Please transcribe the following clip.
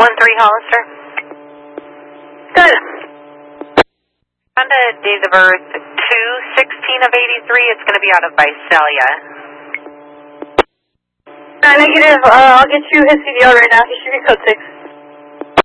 1-3 Hollister. Good. On to date of birth 2/16 of 83. It's going to be out of Visalia. Negative. I'll get you his CDR right now. He should be code 6.